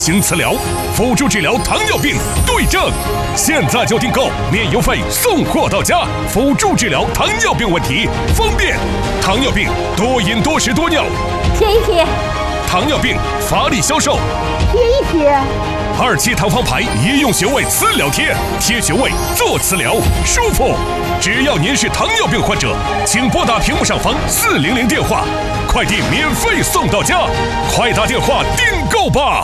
行磁疗，辅助治疗糖尿病对症，现在就订购，免邮费送货到家。辅助治疗糖尿病问题，方便。糖尿病多饮多食多尿， 贴一贴。 糖尿病乏力消瘦， 贴一贴。 27糖方牌医用穴位磁疗贴，贴穴位做磁疗舒服。只要您是糖尿病患者，请拨打屏幕上方400电话，快递免费送到家，快打电话订购吧。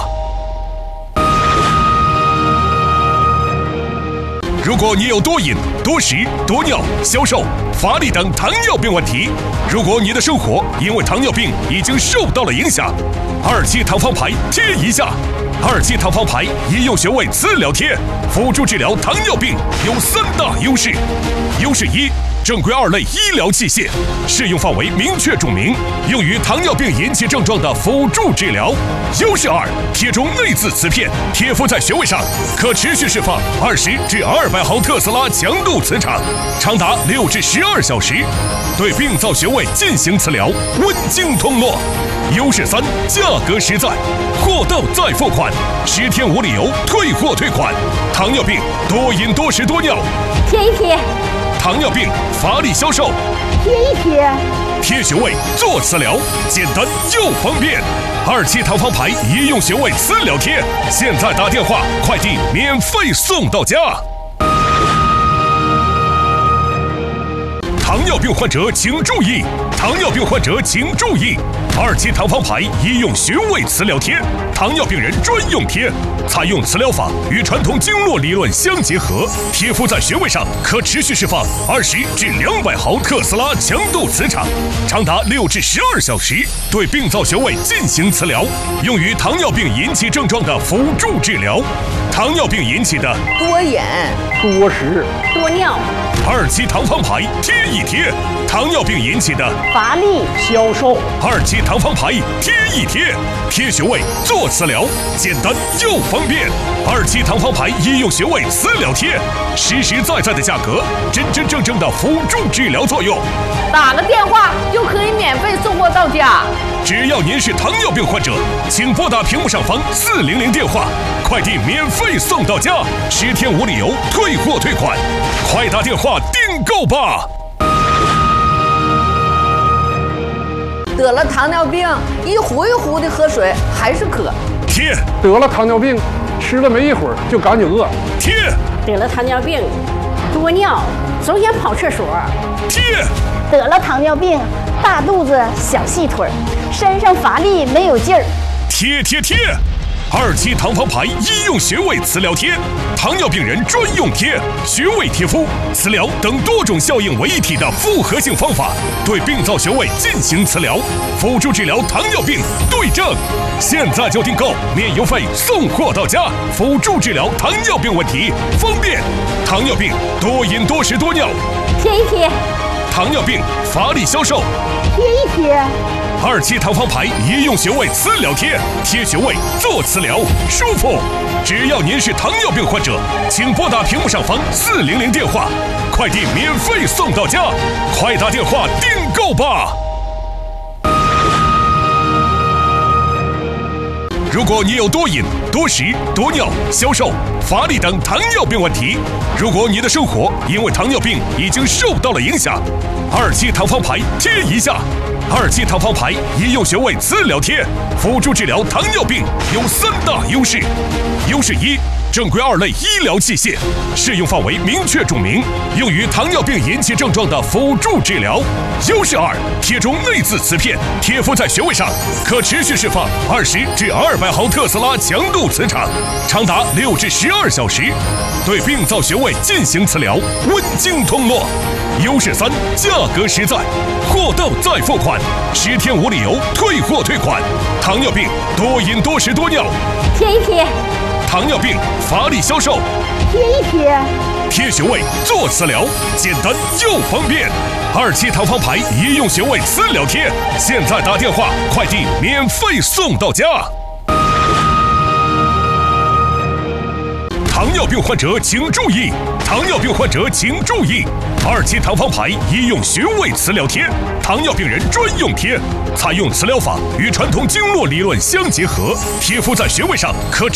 如果你有多饮、多食、多尿、消瘦、乏力等糖尿病问题，如果你的生活因为糖尿病已经受到了影响，27糖方牌贴一下。27糖方牌医用穴位磁疗贴，辅助治疗糖尿病有3大优势。优势1，正规2类医疗器械，适用范围明确注明，用于糖尿病引起症状的辅助治疗。优势2，贴中内眦磁片，贴敷在穴位上，可持续释放20至200毫特斯拉强度磁场，长达6至12小时，对病灶穴位进行磁疗，温经通络。优势3，价格实在，货到再付款，10天无理由退货退款。糖尿病多饮多食多尿， 贴一贴。 糖尿病乏力消瘦， 贴一贴。 贴穴位做磁疗，简单又方便。27糖方牌医用穴位磁疗贴，现在打电话，快递免费送到家。糖尿病患者请注意！糖尿病患者请注意！27糖方牌医用穴位磁疗贴，糖尿病人专用贴，采用磁疗法与传统经络理论相结合，贴敷在穴位上，可持续释放20至200毫特斯拉强度磁场，长达6至12小时，对病灶穴位进行磁疗，用于糖尿病引起症状的辅助治疗。糖尿病引起的多饮、 多食、 多尿 27糖方牌贴一贴，糖尿病引起的乏力消瘦 27糖方牌贴一贴，贴穴位做磁疗，简单又方便。27糖方牌医用穴位磁疗贴，实实在在的价格，真真正正的辅助治疗作用。 打个电话就可以免费送货到家。 只要您是糖尿病患者，请拨打屏幕上方400电话，快递免费送到家，10天无理由退货退款，快打电话订购吧。 得了糖尿病，一壶一壶的喝水还是渴。 贴得了糖尿病，吃了没一会儿就感觉饿。 贴得了糖尿病，多尿，总想跑厕所。 贴得了糖尿病，大肚子小细腿，身上乏力没有劲儿。 贴贴贴！27糖方牌医用穴位磁疗贴，糖尿病人专用贴，穴位贴敷、磁疗等多种效应为一体的复合性方法，对病灶穴位进行磁疗，辅助治疗糖尿病对症。现在就订购，免邮费送货到家，辅助治疗糖尿病问题，方便。糖尿病多饮多食多尿， 贴一贴。 糖尿病乏力消瘦， 贴一贴。 27糖方牌医用穴位磁疗贴，贴穴位做磁疗舒服。只要您是糖尿病患者，请拨打屏幕上方400电话，快递免费送到家，快打电话订购吧。如果你有多饮、多食、多尿、消瘦、乏力等糖尿病问题，如果你的生活因为糖尿病已经受到了影响，27糖方牌贴一下。27糖方牌医用穴位磁疗贴，辅助治疗糖尿病有3大优势。优势1，正规2类医疗器械，适用范围明确注明，用于糖尿病引起症状的辅助治疗。优势2，贴中内眦磁片，贴敷在穴位上，可持续释放20至200毫特斯拉强度磁场，长达6至12小时，对病灶穴位进行磁疗，温经通络。优势3，价格实在，货到再付款，10天无理由退货退款。糖尿病多饮多食多尿， 贴一贴。 糖尿病乏力消瘦， 贴一贴。 贴穴位做磁疗，简单又方便。27糖方牌医用穴位磁疗贴，现在打电话，快递免费送到家。糖尿病病患者请注意！糖尿病患者请注意！2期糖方牌医用寻味磁疗贴，糖尿病人专用贴，采用磁疗法与传统经络理论相结合，贴敷在穴位上可